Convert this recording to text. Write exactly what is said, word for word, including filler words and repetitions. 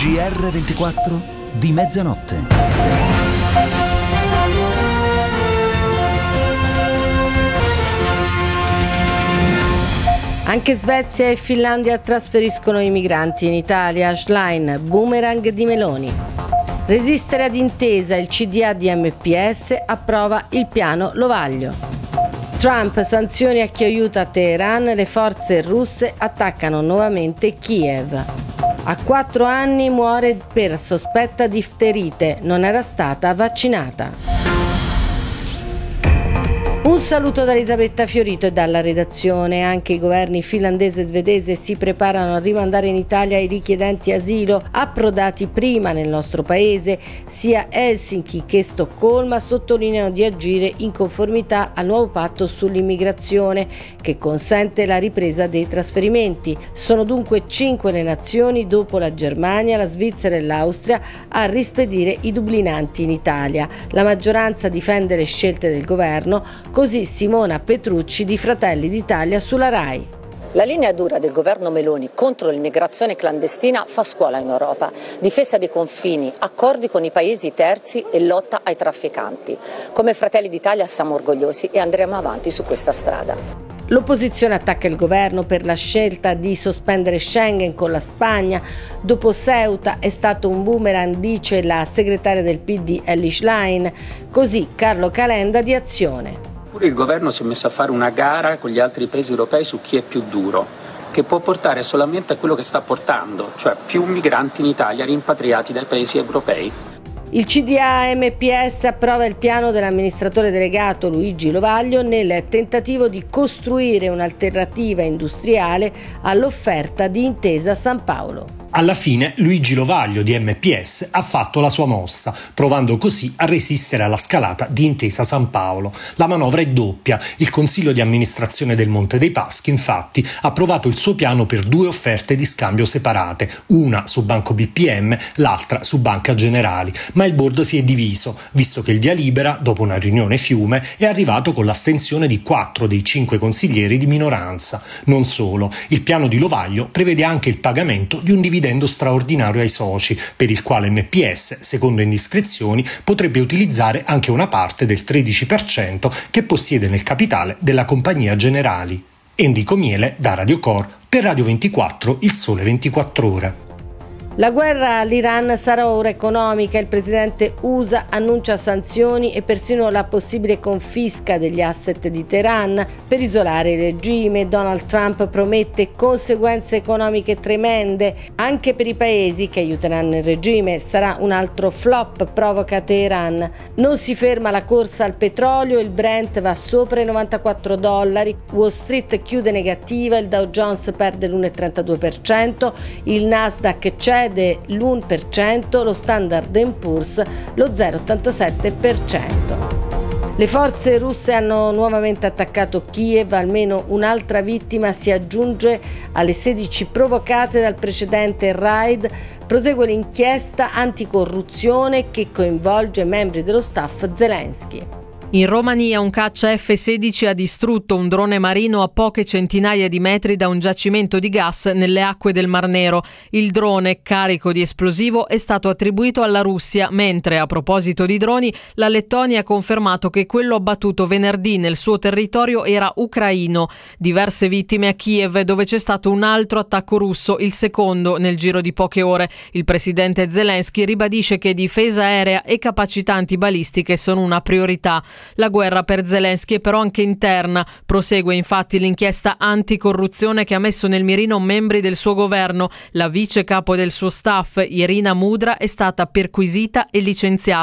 G R ventiquattro di mezzanotte. Anche Svezia e Finlandia trasferiscono i migranti in Italia. Schlein, boomerang di Meloni. Resistere ad intesa, il C D A di M P S approva il piano Lovaglio. Trump, sanzioni a chi aiuta Teheran, le forze russe attaccano nuovamente Kiev. A quattro anni muore per sospetta difterite, non era stata vaccinata. Un saluto da Elisabetta Fiorito e dalla redazione. Anche i governi finlandese e svedese si preparano a rimandare in Italia i richiedenti asilo approdati prima nel nostro paese. Sia Helsinki che Stoccolma sottolineano di agire in conformità al nuovo patto sull'immigrazione che consente la ripresa dei trasferimenti. Sono dunque cinque le nazioni, dopo la Germania, la Svizzera e l'Austria, a rispedire i dublinanti in Italia. La maggioranza difende le scelte del governo. Così Simona Petrucci di Fratelli d'Italia sulla Rai. La linea dura del governo Meloni contro l'immigrazione clandestina fa scuola in Europa. Difesa dei confini, accordi con i paesi terzi e lotta ai trafficanti. Come Fratelli d'Italia siamo orgogliosi e andremo avanti su questa strada. L'opposizione attacca il governo per la scelta di sospendere Schengen con la Spagna. Dopo Ceuta è stato un boomerang, dice la segretaria del P D Elly Schlein. Così Carlo Calenda di Azione. Il governo si è messo a fare una gara con gli altri paesi europei su chi è più duro, che può portare solamente a quello che sta portando, cioè più migranti in Italia rimpatriati dai paesi europei. Il C D A M P S approva il piano dell'amministratore delegato Luigi Lovaglio nel tentativo di costruire un'alternativa industriale all'offerta di Intesa San Paolo. Alla fine Luigi Lovaglio di M P S ha fatto la sua mossa, provando così a resistere alla scalata di Intesa San Paolo. La manovra è doppia. Il Consiglio di amministrazione del Monte dei Paschi, infatti, ha approvato il suo piano per due offerte di scambio separate, una su Banco B P M, l'altra su Banca Generali. Ma il board si è diviso, visto che il via libera, dopo una riunione fiume, è arrivato con l'astensione di quattro dei cinque consiglieri di minoranza. Non solo, il piano di Lovaglio prevede anche il pagamento di un dividendo straordinario ai soci, per il quale M P S, secondo indiscrezioni, potrebbe utilizzare anche una parte del tredici per cento che possiede nel capitale della compagnia Generali. Enrico Miele da Radio Cor per Radio ventiquattro, Il Sole ventiquattro Ore. La guerra all'Iran sarà ora economica. Il presidente U S A annuncia sanzioni e persino la possibile confisca degli asset di Teheran per isolare il regime. Donald Trump promette conseguenze economiche tremende anche per i paesi che aiuteranno il regime. Sarà un altro flop, provoca Teheran. Non si ferma la corsa al petrolio, il Brent va sopra i novantaquattro dollari, Wall Street chiude negativa, il Dow Jones perde l'uno virgola trentadue per cento, il Nasdaq cede l'uno per cento, lo Standard and Poor's lo zero virgola ottantasette per cento. Le forze russe hanno nuovamente attaccato Kiev, almeno un'altra vittima si aggiunge alle sedici provocate dal precedente raid. Prosegue l'inchiesta anticorruzione che coinvolge membri dello staff Zelensky. In Romania un caccia F sedici ha distrutto un drone marino a poche centinaia di metri da un giacimento di gas nelle acque del Mar Nero. Il drone, carico di esplosivo, è stato attribuito alla Russia, mentre, a proposito di droni, la Lettonia ha confermato che quello abbattuto venerdì nel suo territorio era ucraino. Diverse vittime a Kiev, dove c'è stato un altro attacco russo, il secondo nel giro di poche ore. Il presidente Zelensky ribadisce che difesa aerea e capacità antibalistiche sono una priorità. La guerra per Zelensky è però anche interna. Prosegue infatti l'inchiesta anticorruzione che ha messo nel mirino membri del suo governo. La vice capo del suo staff, Irina Mudra, è stata perquisita e licenziata.